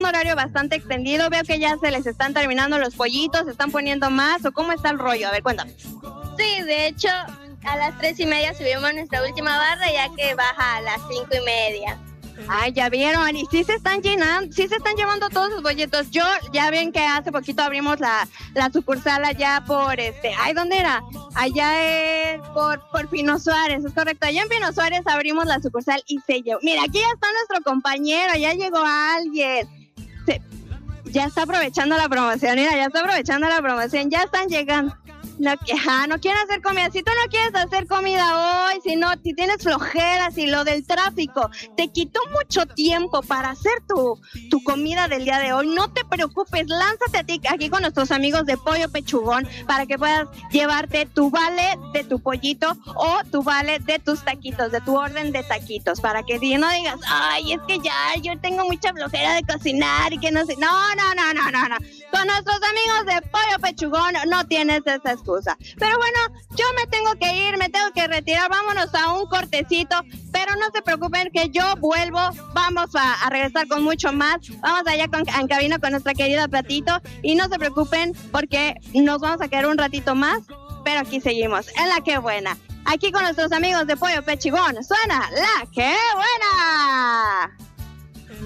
horario bastante extendido. Veo que ya se les están terminando los pollitos, se están poniendo más, ¿o cómo está el rollo? A ver, cuéntame. Sí, de hecho, a las 3:30 subimos nuestra última barra, ya que baja a las 5:30. Ay, ya vieron, y sí se están llenando, sí se están llevando todos los bolletos. Yo, ya ven que hace poquito abrimos la sucursal allá por ay, ¿dónde era? Allá es por Pino Suárez, es correcto. Allá en Pino Suárez abrimos la sucursal y se llevó. Mira, aquí ya está nuestro compañero, ya llegó alguien. Ya está aprovechando la promoción, mira, ya está aprovechando la promoción, ya están llegando. No quieren hacer comida. Si tú no quieres hacer comida hoy, si tienes flojeras y lo del tráfico te quitó mucho tiempo para hacer tu comida del día de hoy, no te preocupes, lánzate a ti aquí con nuestros amigos de Pollo Pechugón para que puedas llevarte tu vale de tu pollito o tu vale de tus taquitos, de tu orden de taquitos, para que no digas, ay, es que ya yo tengo mucha flojera de cocinar y que no sé. No. Con nuestros amigos de Pollo Pechugón no tienes esa excusa. Pero bueno, yo me tengo que ir, me tengo que retirar, vámonos a un cortecito, pero no se preocupen que yo vuelvo, vamos a regresar con mucho más, vamos allá en cabina con nuestra querida Platito, y no se preocupen porque nos vamos a quedar un ratito más, pero aquí seguimos, en La Que Buena, aquí con nuestros amigos de Pollo Pechugón, suena La Que Buena.